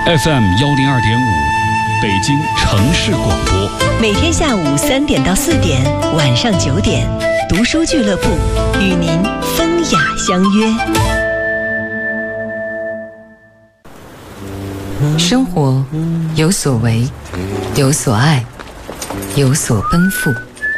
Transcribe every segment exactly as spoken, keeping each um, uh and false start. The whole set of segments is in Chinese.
F M 幺零二点五，北京城市广播。 每天下午三点到四点，晚上九点，读书俱乐部与您风雅相约。 生活有所为，有所爱，有所奔赴。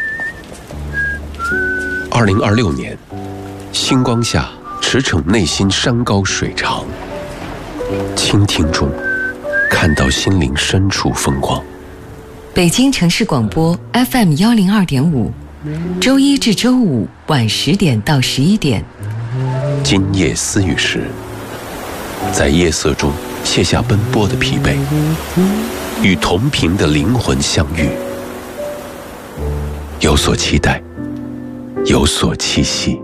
二零二六年，星光下，驰骋内心山高水长，倾听中看到心灵深处风光。 北京城市广播 F M 幺零二点五，周一至周五晚十点到十一点。 今夜思雨时，在夜色中卸下奔波的疲惫，与同频的灵魂相遇，有所期待，有所期息。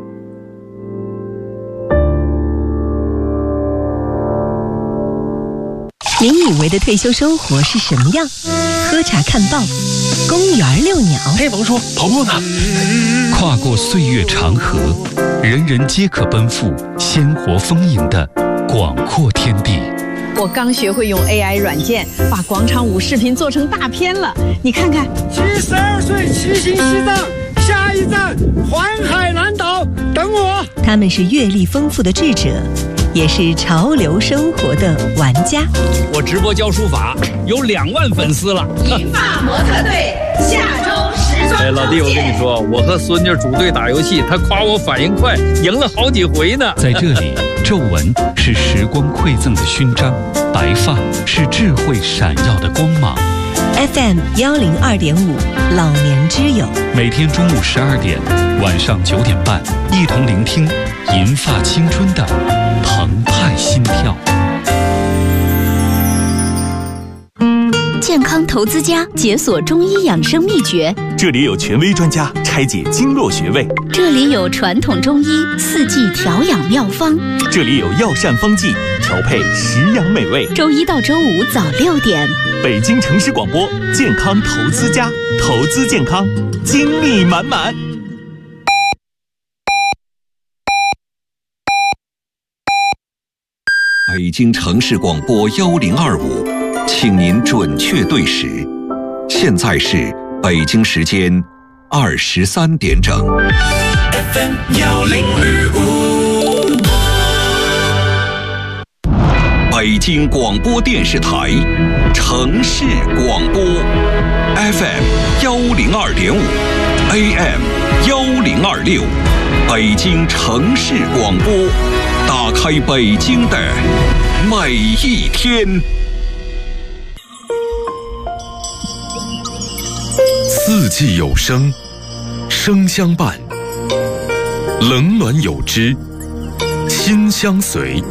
您以为的退休生活是什么样？喝茶看报，公园遛鸟。 嘿，王叔，跑步呢？ 跨过岁月长河，人人皆可奔赴鲜活丰盈的广阔天地。 我刚学会用 A I 软件，把广场舞视频做成大片了。你看看， 七十二岁骑行西藏，下一站环海南岛，等我。 他们是阅历丰富的智者，也是潮流生活的玩家。 我直播教书法，有两万粉丝了。 银发模特队下周时装。 哎，老弟，我跟你说，我和孙女组队打游戏，他夸我反应快，赢了好几回呢。 在这里，皱纹是时光馈赠的勋章，白发是智慧闪耀的光芒。 F M 幺零二点五，老年之友， 每天中午十二点，晚上九点半，一同聆听银发青春的澎湃心跳。 健康投资家解锁中医养生秘诀， 这里有权威专家拆解经络穴位， 这里有传统中医四季调养妙方， 这里有药膳方剂调配食养美味。 周一到周五早六点， 北京城市广播健康投资家，投资健康，精力满满。 北京城市广播幺零二五，请您准确对时，现在是北京时间二十三点整。 F M 幺零二五，北京广播电视台城市广播 F M 幺零二点五 A M 幺零二六，北京城市广播，打开北京的每一天。 四季有声，声相伴；冷暖有知，心相随。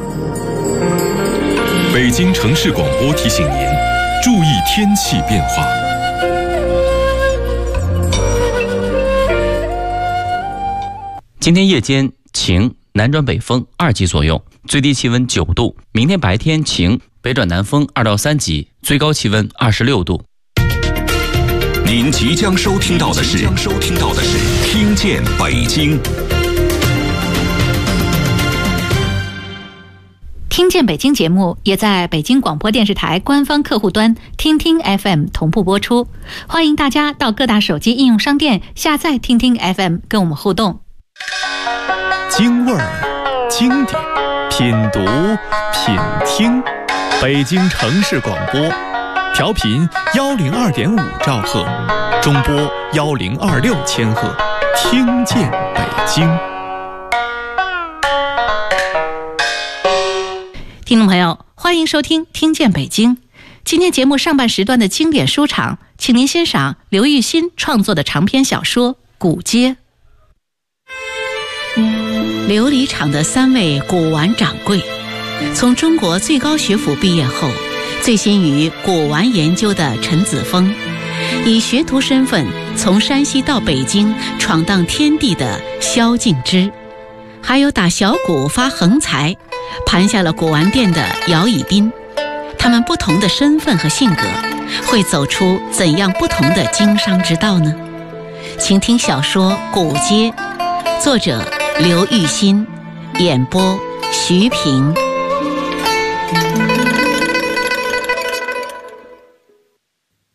北京城市广播提醒您，注意天气变化。 今天夜间晴，南转北风二级左右，最低气温九度。明天白天晴，北转南风二到三级，最高气温二十六度。 您即将收听到的是《收听到的是听见北京》。 听见北京节目也在北京广播电视台官方客户端听听 F M 同步播出，欢迎大家到各大手机应用商店下载听听 F M 跟我们互动。 京味儿，经典，品读，品听，北京城市广播，调频幺零二点五兆赫，中波幺零二六千赫，听见北京。 听众朋友，欢迎收听《听见北京》。今天节目上半时段的经典书场，请您欣赏刘玉欣创作的长篇小说《古街》。 琉璃厂的三位古玩掌柜，从中国最高学府毕业后，醉心于古玩研究的陈子峰，以学徒身份从山西到北京闯荡天地的萧敬之，还有打小鼓发横财盘下了古玩店的姚以斌。他们不同的身份和性格，会走出怎样不同的经商之道呢？请听小说《古街》，作者刘玉欣，演播徐平。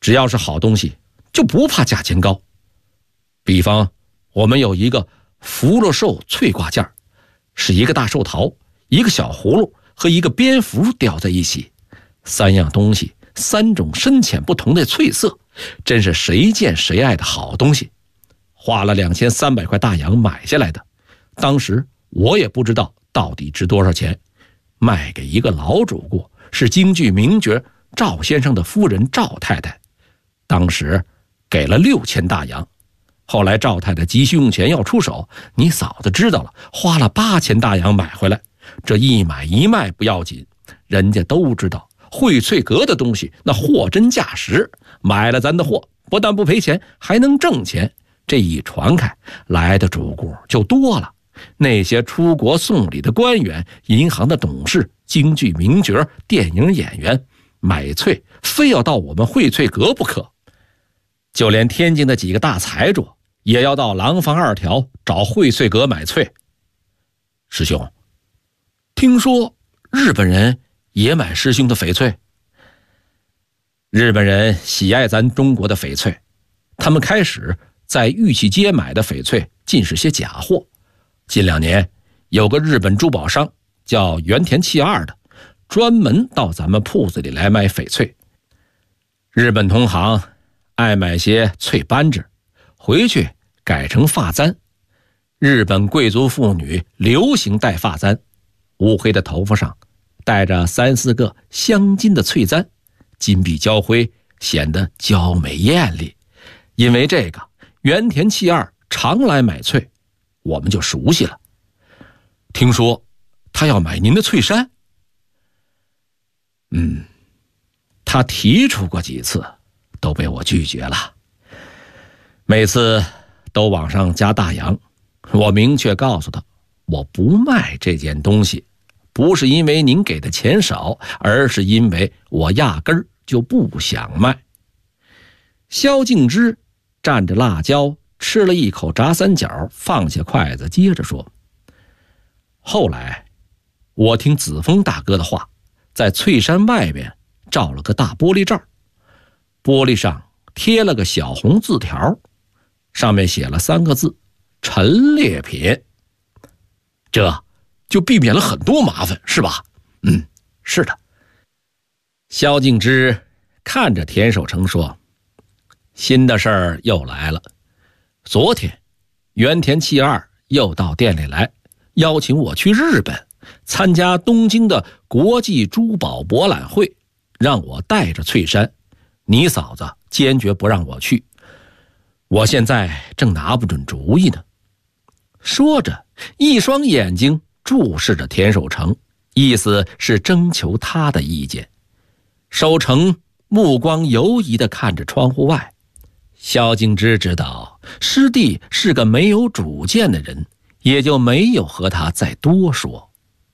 只要是好东西就不怕价钱高。比方我们有一个福禄寿翠挂件，是一个大寿桃、一个小葫芦和一个蝙蝠吊在一起，三样东西，三种深浅不同的翠色，真是谁见谁爱的好东西。花了两千三百块大洋买下来的，当时我也不知道到底值多少钱，卖给一个老主顾，是京剧名角赵先生的夫人赵太太，当时给了六千大洋。后来赵太太急需用钱要出手，你嫂子知道了，花了八千大洋买回来。这一买一卖不要紧，人家都知道荟翠阁的东西那货真价实，买了咱的货不但不赔钱，还能挣钱。这一传开，来的主顾就多了，那些出国送礼的官员、银行的董事、京剧名角、电影演员买翠非要到我们荟翠阁不可。就连天津的几个大财主也要到廊坊二条找荟翠阁买翠。师兄，听说日本人也买师兄的翡翠？日本人喜爱咱中国的翡翠，他们开始在玉器街买的翡翠尽是些假货。近两年有个日本珠宝商叫原田七二的，专门到咱们铺子里来买翡翠。日本同行爱买些翠扳指，回去改成发簪。日本贵族妇女流行戴发簪，乌黑的头发上带着三四个镶金的翠簪，金碧交辉，显得娇美艳丽。因为这个，原田七二常来买翠，我们就熟悉了。听说他要买您的翠衫？嗯，他提出过几次，都被我拒绝了。每次都往上加大洋，我明确告诉他，我不卖这件东西，不是因为您给的钱少，而是因为我压根儿就不想卖。萧敬之蘸着辣椒吃了一口炸三角，放下筷子接着说，后来我听子枫大哥的话，在翠山外边罩了个大玻璃罩，玻璃上贴了个小红字条，上面写了三个字，陈列品。这就避免了很多麻烦，是吧？嗯，是的。萧敬之看着田守成说，新的事儿又来了。昨天原田七二又到店里来，邀请我去日本参加东京的国际珠宝博览会，让我带着翠衫。你嫂子坚决不让我去，我现在正拿不准主意呢。说着，一双眼睛注视着田守成，意思是征求他的意见。守成目光游移地看着窗户外。萧敬之知道师弟是个没有主见的人，也就没有和他再多说。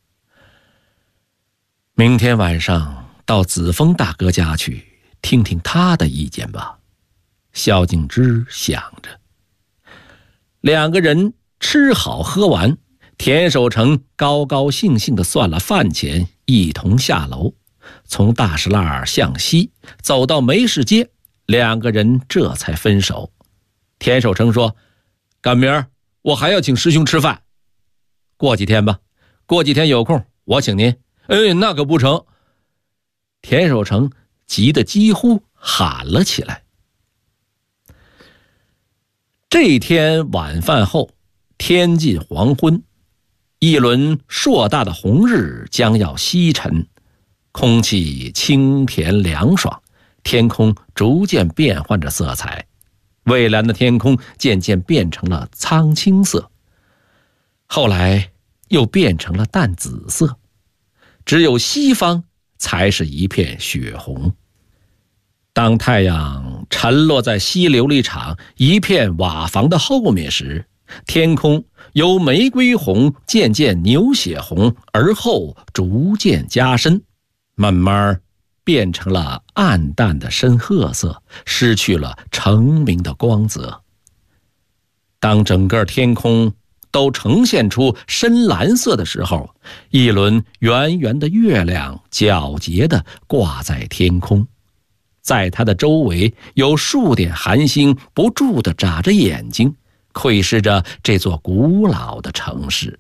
明天晚上到子枫大哥家去听听他的意见吧，萧敬之想着。两个人吃好喝完，田守成高高兴兴地算了饭钱，一同下楼，从大石栏向西走到梅市街，两个人这才分手。田守成说，赶明儿我还要请师兄吃饭。过几天吧，过几天有空我请您。哎，那可不成。田守成急得几乎喊了起来。这一天晚饭后，天近黄昏，一轮硕大的红日将要西沉，空气清甜凉爽，天空逐渐变换着色彩，蔚蓝的天空渐渐变成了苍青色，后来又变成了淡紫色，只有西方才是一片血红。当太阳沉落在西琉璃厂一片瓦房的后面时，天空由玫瑰红渐渐牛血红，而后逐渐加深，慢慢变成了暗淡的深褐色，失去了澄明的光泽。当整个天空都呈现出深蓝色的时候，一轮圆圆的月亮皎洁地挂在天空， 在他的周围有数点寒星不住地眨着眼睛，窥视着这座古老的城市。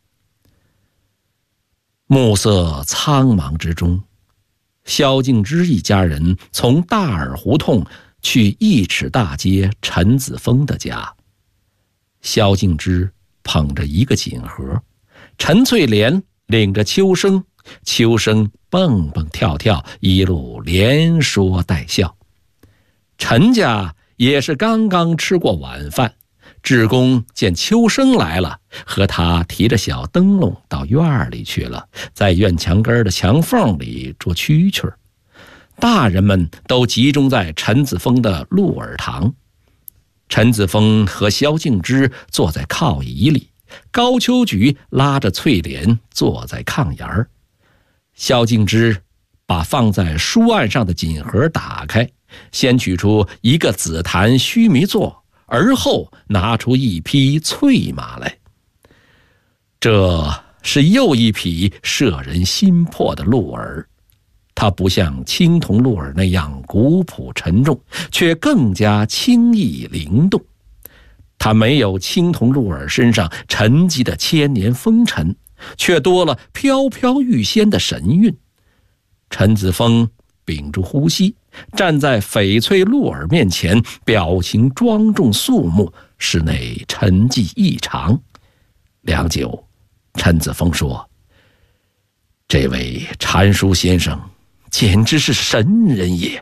暮色苍茫之中，萧敬之一家人从大耳胡同去一尺大街陈子峰的家。萧敬之捧着一个锦盒，陈翠莲领着秋生，秋生蹦蹦跳跳，一路连说带笑。陈家也是刚刚吃过晚饭，志工见秋生来了，和他提着小灯笼到院里去了，在院墙根的墙缝里捉蛐蛐。大人们都集中在陈子峰的鹿耳堂。陈子峰和萧敬之坐在靠椅里，高秋菊拉着翠莲坐在炕沿儿。萧敬之把放在书案上的锦盒打开，先取出一个紫檀须弥座，而后拿出一匹翠马来。这是又一匹摄人心魄的鹿耳，它不像青铜鹿耳那样古朴沉重，却更加轻逸灵动。它没有青铜鹿耳身上沉积的千年风尘，却多了飘飘欲仙的神韵。陈子峰屏住呼吸，站在翡翠鹿耳面前，表情庄重肃穆，室内沉寂异常。良久，陈子峰说：“这位禅叔先生简直是神人也。”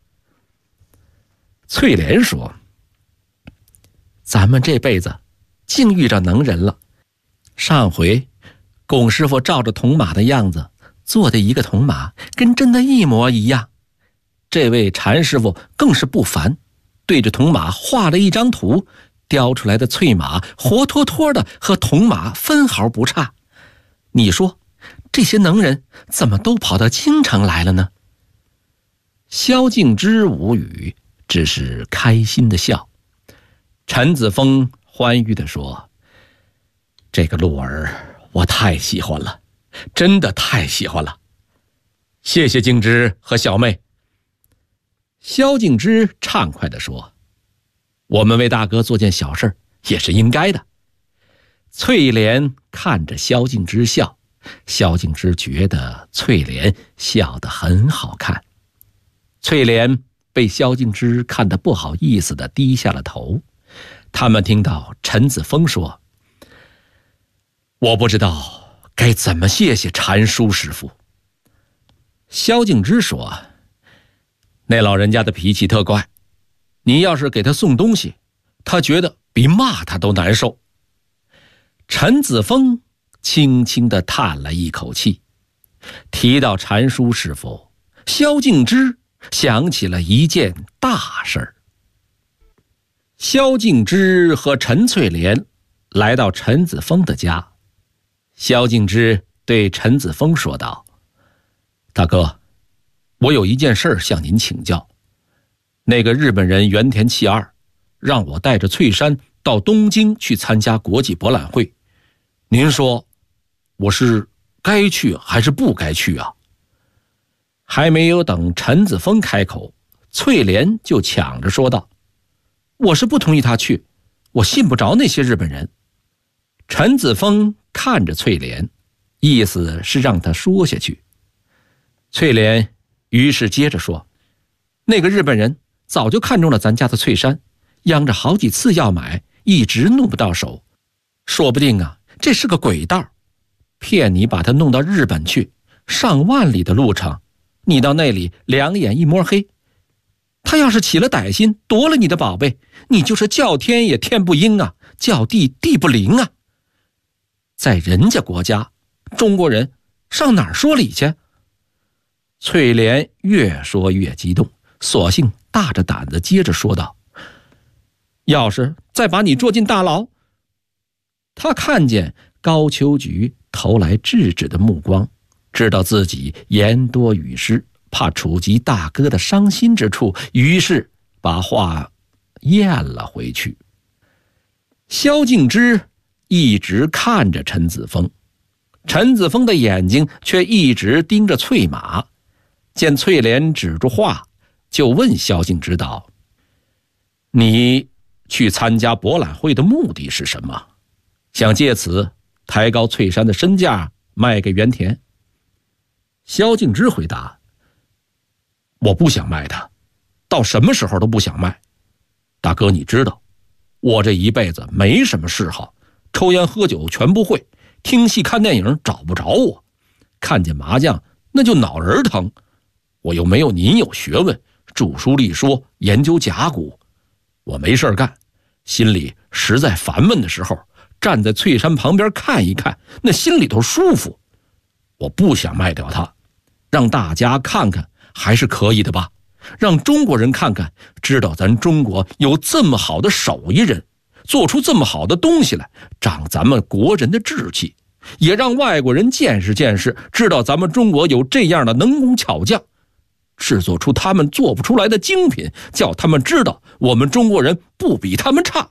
翠莲说：“咱们这辈子竟遇着能人了。上回龚师傅照着铜马的样子做的一个铜马，跟真的一模一样。这位禅师傅更是不凡，对着铜马画了一张图，雕出来的翠马活脱脱的和铜马分毫不差。你说这些能人怎么都跑到京城来了呢？”萧敬之无语，只是开心的笑。陈子峰欢愉地说：“这个鹿耳我太喜欢了，真的太喜欢了。谢谢敬之和小妹。”萧敬之畅快地说：“我们为大哥做件小事也是应该的。”翠莲看着萧敬之笑，萧敬之觉得翠莲笑得很好看。翠莲被萧敬之看得不好意思地低下了头。他们听到陈子峰说：“我不知道该怎么谢谢禅叔师傅。”萧敬之说：“那老人家的脾气特怪，你要是给他送东西，他觉得比骂他都难受。”陈子峰轻轻地叹了一口气。提到禅叔师傅，萧敬之想起了一件大事儿。萧敬之和陈翠莲来到陈子峰的家。萧敬之对陈子峰说道：“大哥，我有一件事向您请教。那个日本人原田七二让我带着翠山到东京去参加国际博览会，您说我是该去还是不该去啊？”还没有等陈子峰开口，翠莲就抢着说道：“我是不同意他去，我信不着那些日本人。”陈子峰看着翠莲，意思是让他说下去。翠莲于是接着说：“那个日本人早就看中了咱家的翠山，央着好几次要买，一直弄不到手。说不定啊，这是个鬼道，骗你把他弄到日本去，上万里的路程，你到那里两眼一摸黑。他要是起了歹心，夺了你的宝贝，你就是叫天也天不应啊，叫地地不灵啊。在人家国家，中国人上哪儿说理去？”翠莲越说越激动，索性大着胆子接着说道：“要是再把你捉进大牢。”他看见高秋菊投来制止的目光，知道自己言多语失，怕触及大哥的伤心之处，于是把话咽了回去。萧敬之一直看着陈子峰，陈子峰的眼睛却一直盯着翠马。见翠莲止住话， 就问萧敬之道：“你去参加博览会的目的是什么？想借此抬高翠山的身价，卖给原田？”萧敬之回答：“我不想卖它，到什么时候都不想卖。大哥，你知道，我这一辈子没什么嗜好，抽烟喝酒全不会，听戏看电影找不着我，看见麻将那就脑仁疼。我又没有您有学问，著书立说，研究甲骨。我没事干，心里实在烦闷的时候，站在翠山旁边看一看，那心里头舒服。我不想卖掉它，让大家看看还是可以的吧，让中国人看看，知道咱中国有这么好的手艺人，做出这么好的东西来，长咱们国人的志气，也让外国人见识见识，知道咱们中国有这样的能工巧匠，制作出他们做不出来的精品，叫他们知道我们中国人不比他们差。”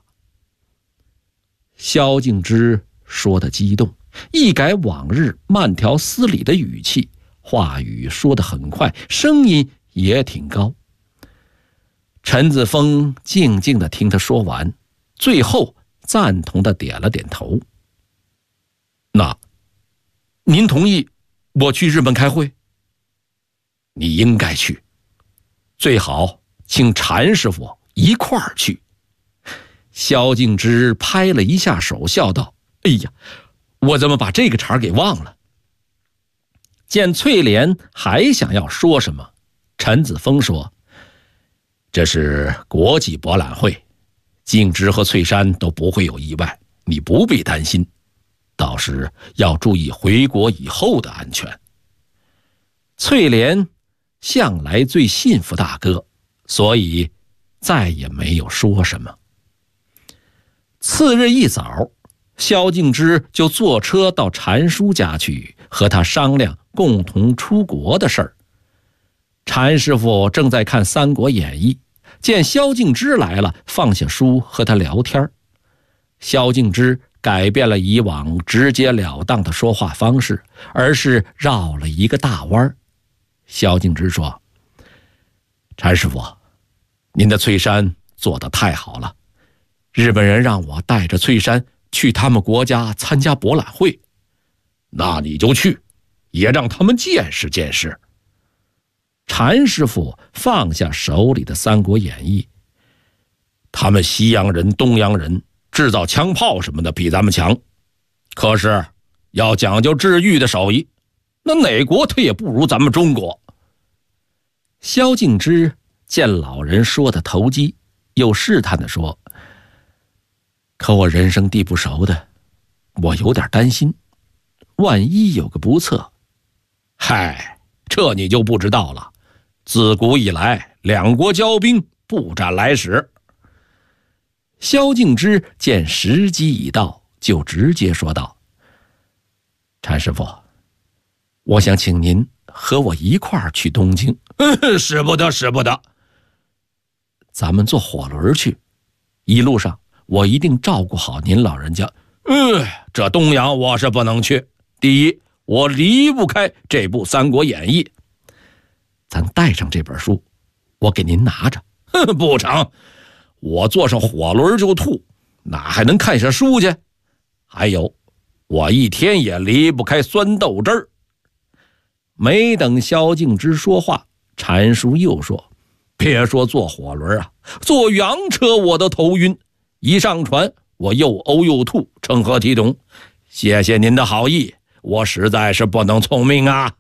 萧敬之说得激动，一改往日慢条斯理的语气，话语说得很快，声音也挺高。陈子峰静静地听他说完，最后赞同地点了点头。那您同意我去日本开会？你应该去，最好请禅师傅一块儿去。萧敬之拍了一下手，笑道：“哎呀，我怎么把这个茬给忘了？”见翠莲还想要说什么，陈子峰说：“这是国际博览会，敬之和翠山都不会有意外，你不必担心，倒是要注意回国以后的安全。”翠莲向来最信服大哥，所以再也没有说什么。次日一早，萧敬之就坐车到禅叔家去，和他商量共同出国的事儿。禅师傅正在看《三国演义》，见萧敬之来了，放下书和他聊天。萧敬之改变了以往直截了当的说话方式，而是绕了一个大弯。萧敬之说：“禅师傅，您的翠山做得太好了，日本人让我带着翠山去他们国家参加博览会，那你就去，也让他们见识见识。”禅师傅放下手里的《三国演义》，他们西洋人、东洋人制造枪炮什么的比咱们强，可是要讲究治愈的手艺，那哪国他也不如咱们中国。萧敬之见老人说的投机，又试探地说：“可我人生地不熟的，我有点担心，万一有个不测。”“嗨，这你就不知道了，自古以来两国交兵，不斩来使。”萧敬之见时机已到，就直接说道：“禅师傅，我想请您和我一块儿去东京。”“使不得，使不得。咱们坐火轮去，一路上我一定照顾好您老人家。”“嗯，这东洋我是不能去。第一，我离不开这部《三国演义》。咱带上这本书，我给您拿着。”“哼，不成，我坐上火轮就吐，哪还能看下书去？还有，我一天也离不开酸豆汁儿。”没等萧敬之说话，禅叔又说：“别说坐火轮啊，坐洋车我都头晕，一上船我又呕又吐，成何体统？谢谢您的好意，我实在是不能从命啊！”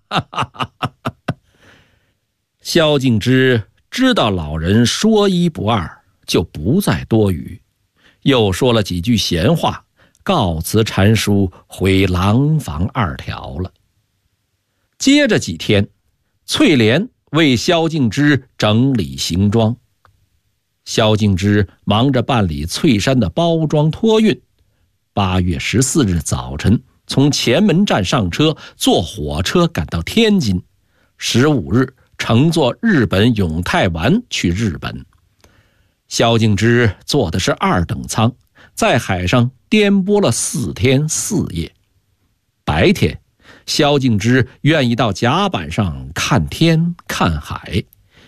萧敬之知道老人说一不二，就不再多语，又说了几句闲话，告辞禅叔回廊坊二条了。接着几天，翠莲为萧敬之整理行装，萧敬之忙着办理翠山的包装托运。八月十四日早晨，从前门站上车，坐火车赶到天津。十五日乘坐日本永泰丸去日本。萧敬之坐的是二等舱，在海上颠簸了四天四夜。白天，萧敬之愿意到甲板上看天看海，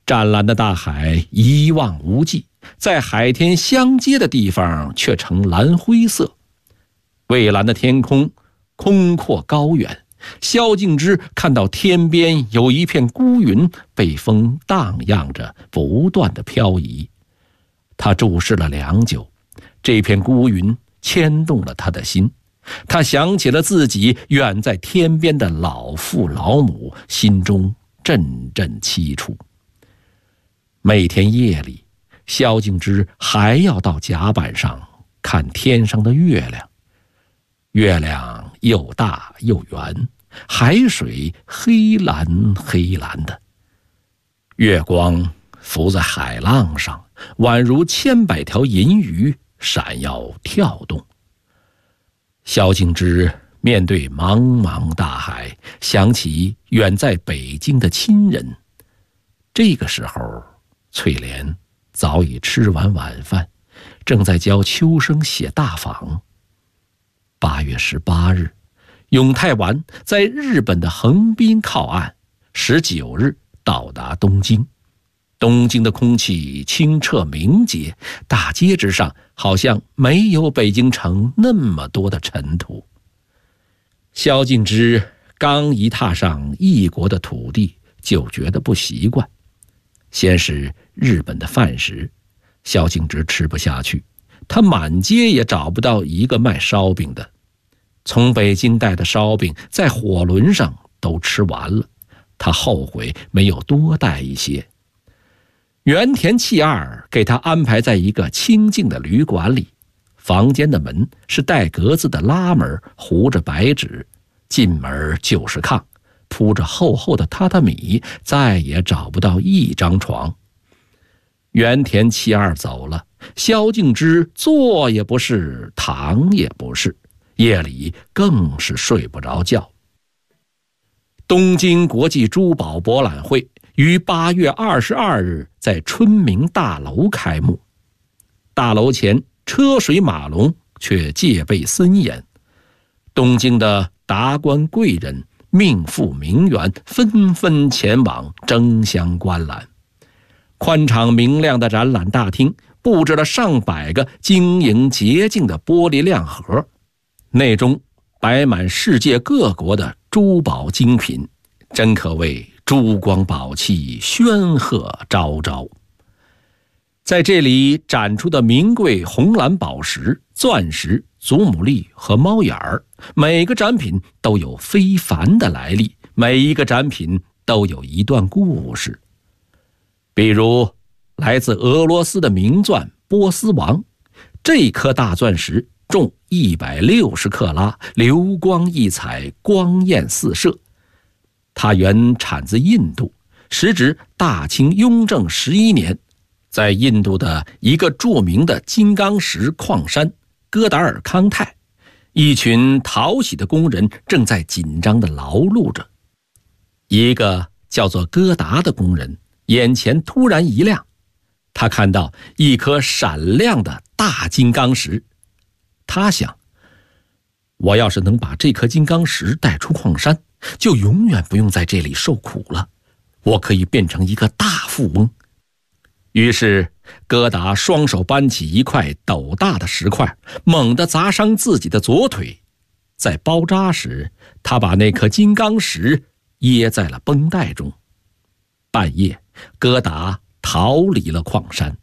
湛蓝的大海一望无际，在海天相接的地方却呈蓝灰色。蔚蓝的天空空阔高远，萧敬之看到天边有一片孤云被风荡漾着不断的漂移。他注视了良久，这片孤云牵动了他的心，他想起了自己远在天边的老父老母，心中阵阵凄楚。每天夜里，萧敬之还要到甲板上看天上的月亮。月亮又大又圆，海水黑蓝黑蓝的，月光浮在海浪上，宛如千百条银鱼闪耀跳动。萧敬之面对茫茫大海，想起远在北京的亲人。这个时候，翠莲早已吃完晚饭，正在教秋生写大访。八月十八日，永泰丸在日本的横滨靠岸，十九日到达东京。东京的空气清澈明洁，大街之上好像没有北京城那么多的尘土。萧敬之刚一踏上异国的土地，就觉得不习惯。先是日本的饭食，萧敬之吃不下去，他满街也找不到一个卖烧饼的。从北京带的烧饼在火轮上都吃完了，他后悔没有多带一些。原田七二给他安排在一个清静的旅馆里，房间的门是带格子的拉门，糊着白纸，进门就是炕，铺着厚厚的榻榻米，再也找不到一张床。原田七二走了，萧敬之坐也不是，躺也不是，夜里更是睡不着觉。东京国际珠宝博览会于八月二十二日在春明大楼开幕，大楼前车水马龙，却戒备森严。东京的达官贵人、命妇名媛纷纷前往争相观览。宽敞明亮的展览大厅布置了上百个晶莹洁净的玻璃亮盒，内中摆满世界各国的珠宝精品，真可谓珠光宝气，煊赫昭昭。在这里展出的名贵红蓝宝石、钻石、祖母绿和猫眼儿，每个展品都有非凡的来历，每一个展品都有一段故事。比如来自俄罗斯的名钻波斯王，这颗大钻石重一百六十克拉，流光溢彩，光艳四射。它原产自印度，时值大清雍正十一年，在印度的一个著名的金刚石矿山哥达尔康泰，一群讨喜的工人正在紧张地劳碌着。一个叫做戈达的工人眼前突然一亮，他看到一颗闪亮的大金刚石。他想，我要是能把这颗金刚石带出矿山，就永远不用在这里受苦了，我可以变成一个大富翁。于是戈达双手搬起一块斗大的石块，猛地砸伤自己的左腿。在包扎时，他把那颗金刚石掖在了绷带中。半夜，戈达逃离了矿山。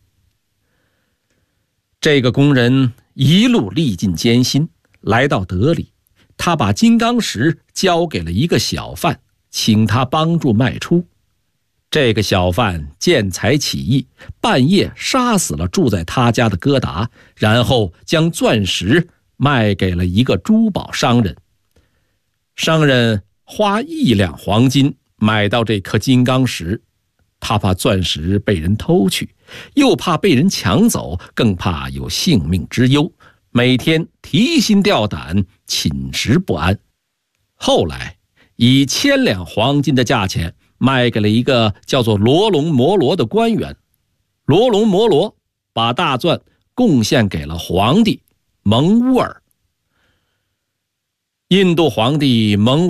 这个工人一路历尽艰辛，来到德里，他把金刚石交给了一个小贩，请他帮助卖出。这个小贩见财起意，半夜杀死了住在他家的戈达，然后将钻石卖给了一个珠宝商人。商人花一两黄金买到这颗金刚石，他怕钻石被人偷去，又怕被人抢走，更怕有性命之忧，每天提心吊胆，寝食不安。后来以千两黄金的价钱卖给了一个叫做罗龙摩罗的官员。罗龙摩罗把大钻贡献给了皇帝蒙乌尔。印度皇帝蒙乌尔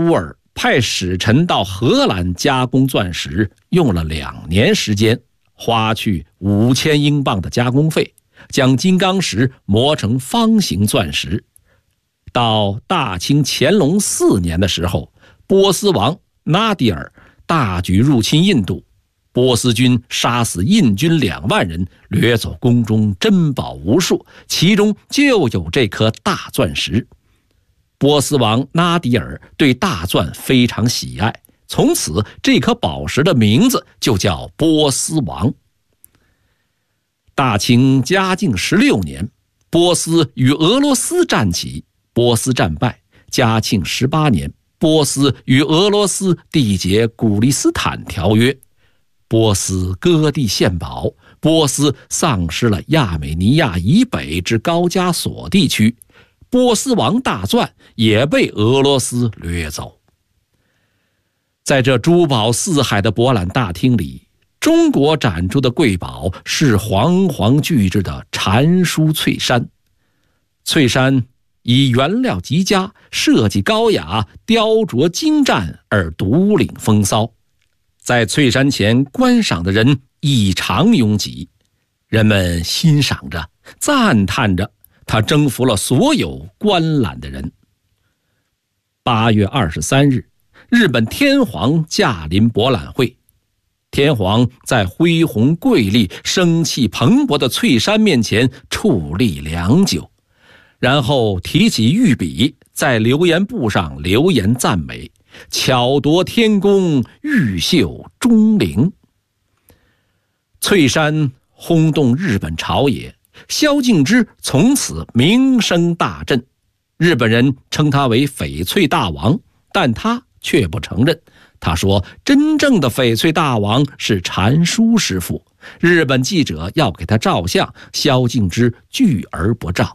派使臣到荷兰加工钻石，用了两年时间，花去五千英镑的加工费，将金刚石磨成方形钻石。到大清乾隆四年的时候，波斯王纳迪尔大举入侵印度，波斯军杀死印军两万人，掠走宫中珍宝无数，其中就有这颗大钻石。波斯王纳迪尔对大钻非常喜爱，从此这颗宝石的名字就叫波斯王。大清嘉靖十六年，波斯与俄罗斯战起，波斯战败。嘉庆十八年，波斯与俄罗斯缔结古利斯坦条约，波斯割地献宝，波斯丧失了亚美尼亚以北之高加索地区，波斯王大钻也被俄罗斯掠走。在这珠宝四海的博览大厅里，中国展出的瑰宝是煌煌巨制的禅书翠山。翠山以原料极佳、设计高雅、雕琢精湛而独领风骚，在翠山前观赏的人异常拥挤，人们欣赏着、赞叹着，它征服了所有观览的人。八月二十三日，日本天皇驾临博览会，天皇在恢宏贵丽、生气蓬勃的翠山面前矗立良久，然后提起御笔，在留言簿上留言赞美，巧夺天工，玉秀钟灵。翠山轰动日本朝野，萧敬之从此名声大振。日本人称他为翡翠大王，但他却不承认。他说真正的翡翠大王是禅书师傅。日本记者要给他照相，萧敬之拒而不照。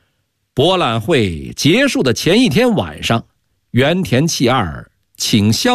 博览会结束的前一天晚上，原田纪二请萧